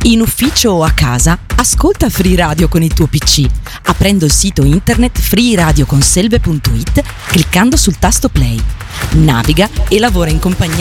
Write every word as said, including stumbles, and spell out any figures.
In ufficio o a casa, ascolta Free Radio con il tuo P C, aprendo il sito internet free radio conselve punto it, cliccando sul tasto play. Naviga e lavora in compagnia